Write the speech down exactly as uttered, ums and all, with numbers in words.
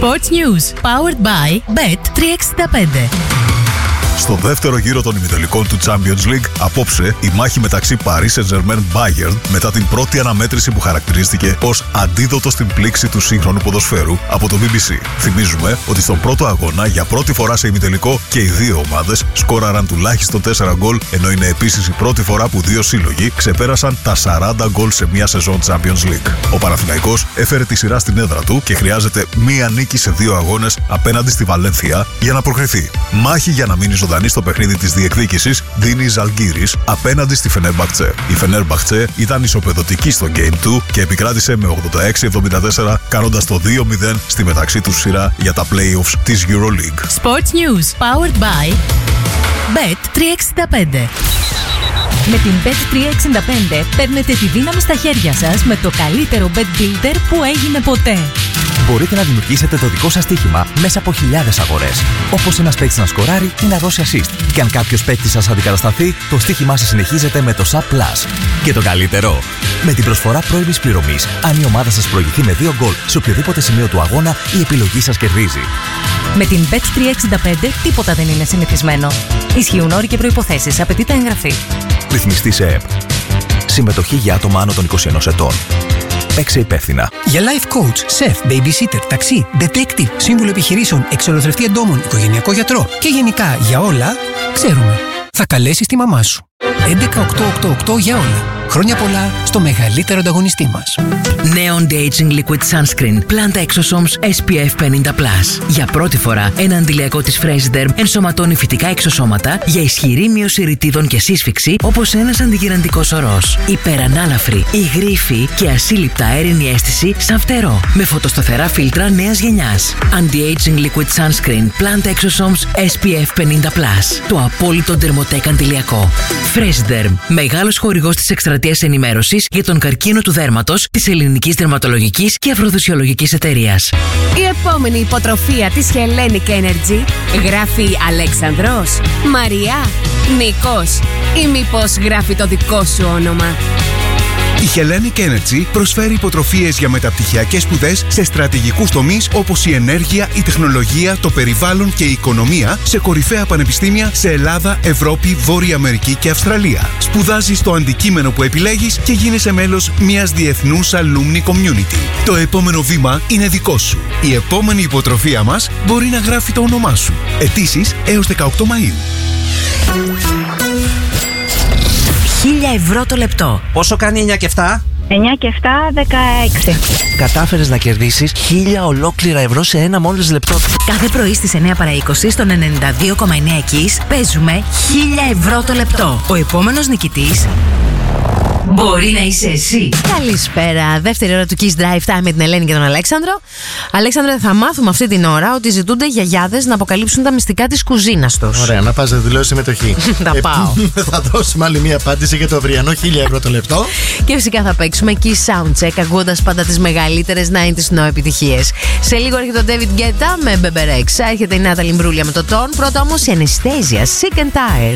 Sports News, powered by μπετ τριακόσια εξήντα πέντε. Στο δεύτερο γύρο των ημιτελικών του Champions League, απόψε η μάχη μεταξύ Paris Saint-Germain Bayern μετά την πρώτη αναμέτρηση που χαρακτηρίστηκε ως αντίδοτο στην πλήξη του σύγχρονου ποδοσφαίρου από το μπι μπι σι. Θυμίζουμε ότι στον πρώτο αγώνα, για πρώτη φορά σε ημιτελικό, και οι δύο ομάδες σκόραραν τουλάχιστον τέσσερα γκολ, ενώ είναι επίσης η πρώτη φορά που δύο σύλλογοι ξεπέρασαν τα σαράντα γκολ σε μια σεζόν Champions League. Ο Παναθηναϊκός έφερε τη σειρά στην έδρα του και χρειάζεται μία νίκη σε δύο αγώνες απέναντι στη Βαλένθια για να προκριθεί. Μάχη για να μείνει ζωντανή στο παιχνίδι της διεκδίκησης δίνει η Ζαλγκίρις απέναντι στη Φενέρμπαχτσε. Η Φενέρμπαχτσε ήταν ισοπεδωτική στο Game δύο και επικράτησε με ογδόντα έξι εβδομήντα τέσσερα, κάνοντας το δύο μηδέν στη μεταξύ τους σειρά για τα play-offs της EuroLeague. Sports News, powered by μπετ τριακόσια εξήντα πέντε. Με την μπετ τριακόσια εξήντα πέντε παίρνετε τη δύναμη στα χέρια σας με το καλύτερο bet builder που έγινε ποτέ. Μπορείτε να δημιουργήσετε το δικό σας στοίχημα μέσα από χιλιάδες αγορές. Όπως ένας παίκτης να σκοράρει ή να δώσει assist. Και αν κάποιος παίκτης σας αντικατασταθεί, το στοίχημά σας συνεχίζεται με το Sub Plus. Και το καλύτερο, με την προσφορά πρώιμης πληρωμής, αν η ομάδα σας προηγηθεί με δύο γκολ σε οποιοδήποτε σημείο του αγώνα, η επιλογή σας κερδίζει. Με την μπετ τριακόσια εξήντα πέντε τίποτα δεν είναι συνηθισμένο. Ισχύουν όροι και προϋποθέσεις. Απαιτείται εγγραφή. Ρυθμιστή σε ΕΕΠ. Συμμετοχή για άτομα άνω των είκοσι ενός ετών. Παίξε υπεύθυνα. Για life coach, chef, babysitter, ταξί, detective, σύμβουλο επιχειρήσεων, εξολοθρευτή εντόμων, οικογενειακό γιατρό και γενικά για όλα, ξέρουμε. Θα καλέσεις τη μαμά σου. έντεκα οκτώ οκτώ οκτώ για όλα. Χρόνια πολλά στο μεγαλύτερο ανταγωνιστή μας. νέο Anti-Aging Liquid Sunscreen Plant Exosomes ες πι εφ πενήντα πλας. Για πρώτη φορά, ένα αντιλιακό της Freshderm ενσωματώνει φυτικά εξωσώματα για ισχυρή μείωση ρητίδων και σύσφυξη, όπως ένας αντιγυραντικός ορός. Υπερανάλαφρη, υγρή και ασύλληπτα αέρινη αίσθηση σαν φτερό. Με φωτοσταθερά φίλτρα νέας γενιάς. Anti-Aging Liquid Sunscreen Plant Exosomes ες πι εφ πενήντα πλας. Το απόλυτο Dermotech αντιλιακό. Freshderm, μεγάλος χορηγός της εκστρατείας ενημέρωσης για τον καρκίνο του δέρματος της Ελληνικής Δερματολογικής και Αφροδοσιολογικής Εταιρείας. Η επόμενη υποτροφία της Hellenic Energy γράφει Αλέξανδρος, Μαριά, Νίκος ή μήπως γράφει το δικό σου όνομα? Η Hellenic Energy προσφέρει υποτροφίες για μεταπτυχιακές σπουδές σε στρατηγικούς τομείς όπως η ενέργεια, η τεχνολογία, το περιβάλλον και η οικονομία σε κορυφαία πανεπιστήμια σε Ελλάδα, Ευρώπη, Βόρεια Αμερική και Αυστραλία. Σπουδάζεις το αντικείμενο που επιλέγεις και γίνεσαι μέλος μιας διεθνούς alumni community. Το επόμενο βήμα είναι δικό σου. Η επόμενη υποτροφία μας μπορεί να γράφει το όνομά σου. Αιτήσεις έως δεκαοκτώ Μαΐου. χίλια ευρώ το λεπτό. Πόσο κάνει εννιά και επτά? εννιά και επτά, δεκαέξι. Κατάφερες να κερδίσεις χίλια ολόκληρα ευρώ σε ένα μόλις λεπτό. Κάθε πρωί στις εννιά παρά είκοσι στον ενενήντα δύο κόμμα εννιά Kiss παίζουμε χίλια ευρώ το λεπτό. Ο επόμενος νικητής μπορεί να είσαι εσύ. Καλησπέρα. Δεύτερη ώρα του Kiss Drive Time με την Ελένη και τον Αλέξανδρο. Αλέξανδρε, θα μάθουμε αυτή την ώρα ότι ζητούνται γιαγιάδες να αποκαλύψουν τα μυστικά της κουζίνας τους. Ωραία, να πας να δηλώσεις συμμετοχή. Θα πάω. Θα δώσουμε άλλη μία απάντηση για το αυριανό χίλια ευρώ το λεπτό. Και φυσικά θα παίξουμε Kiss Soundcheck, ακούγοντας πάντα τις μεγαλύτερες ενενήντα επιτυχίες. Σε λίγο έρχεται ο David Guetta με Beberex. Έρχεται η Natalie Imbruglia με το Torn. Πρώτα όμως η Anastasia, Sick and Tired.